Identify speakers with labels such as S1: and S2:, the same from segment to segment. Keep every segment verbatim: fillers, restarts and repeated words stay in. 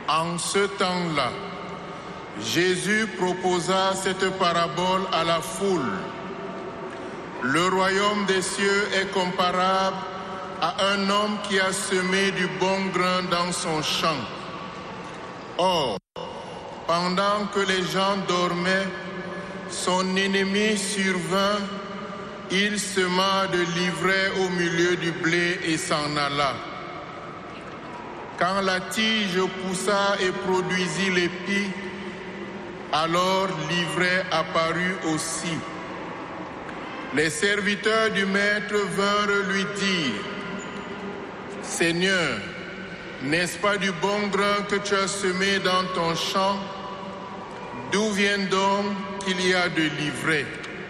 S1: En ce temps-là, Jésus proposa cette parabole à la foule. Le royaume des cieux est comparable à un homme qui a semé du bon grain dans son champ. Or, pendant que les gens dormaient, son ennemi survint, il sema de l'ivraie au milieu du blé et s'en alla. Quand la tige poussa et produisit l'épi, alors l'ivraie apparut aussi. Les serviteurs du maître vinrent lui dire: « Seigneur, n'est-ce pas du bon grain que tu as semé dans ton champ? D'où vient donc qu'il y a de l'ivraie ?»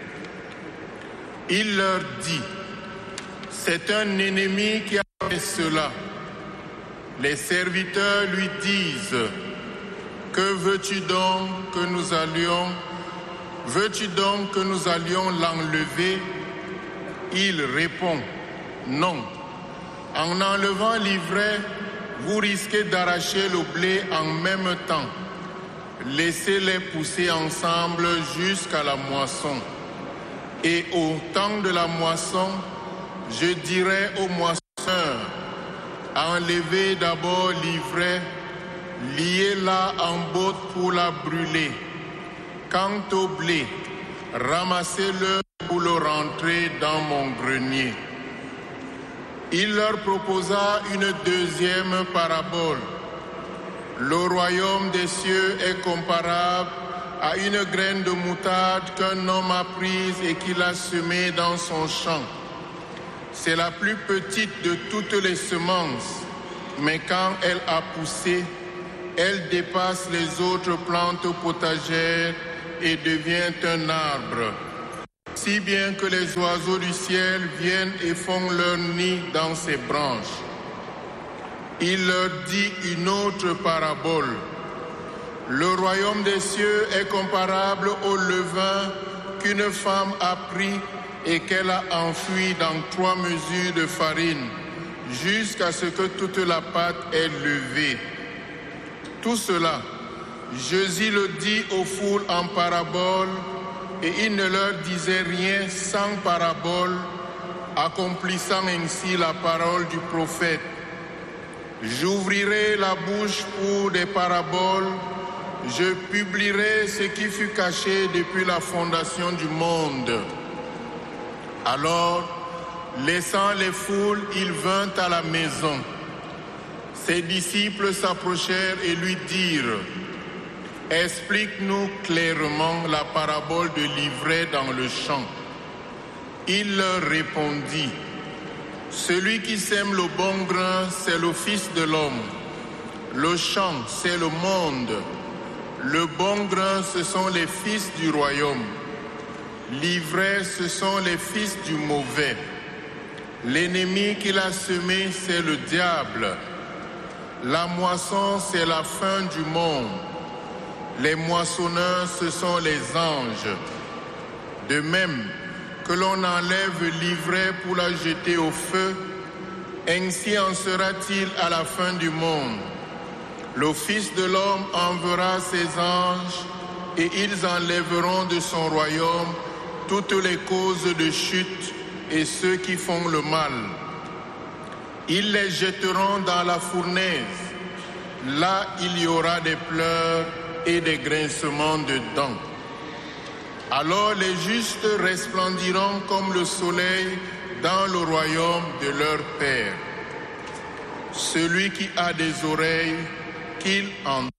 S1: Il leur dit: « C'est un ennemi qui a fait cela. » Les serviteurs lui disent: « Que veux-tu donc que nous allions Veux-tu donc que nous allions l'enlever ?» Il répond: « Non. En enlevant l'ivraie, vous risquez d'arracher le blé en même temps. Laissez-les pousser ensemble jusqu'à la moisson. Et au temps de la moisson, je dirai aux moissonneurs: enlevez d'abord l'ivraie, liez-la en botte pour la brûler. Quant au blé, ramassez-le pour le rentrer dans mon grenier. » Il leur proposa une deuxième parabole. Le royaume des cieux est comparable à une graine de moutarde qu'un homme a prise et qu'il a semée dans son champ. C'est la plus petite de toutes les semences, mais quand elle a poussé, elle dépasse les autres plantes potagères et devient un arbre, si bien que les oiseaux du ciel viennent et font leur nid dans ses branches. Il leur dit une autre parabole. Le royaume des cieux est comparable au levain qu'une femme a pris et qu'elle a enfoui dans trois mesures de farine, jusqu'à ce que toute la pâte est levée. Tout cela, Jésus le dit aux foules en parabole, et il ne leur disait rien sans parabole, accomplissant ainsi la parole du prophète. J'ouvrirai la bouche pour des paraboles, je publierai ce qui fut caché depuis la fondation du monde. Alors, laissant les foules, il vint à la maison. Ses disciples s'approchèrent et lui dirent: « Explique-nous clairement la parabole de l'ivraie dans le champ. » Il leur répondit: « Celui qui sème le bon grain, c'est le Fils de l'homme. Le champ, c'est le monde. Le bon grain, ce sont les fils du royaume. L'ivraie, ce sont les fils du mauvais. L'ennemi qui l'a semé, c'est le diable. La moisson, c'est la fin du monde. Les moissonneurs, ce sont les anges. De même que l'on enlève l'ivraie pour la jeter au feu, ainsi en sera-t-il à la fin du monde. Le Fils de l'homme enverra ses anges, et ils enlèveront de son royaume toutes les causes de chute et ceux qui font le mal. Ils les jetteront dans la fournaise. Là, il y aura des pleurs et des grincements de dents. Alors les justes resplendiront comme le soleil dans le royaume de leur Père. Celui qui a des oreilles, qu'il entende.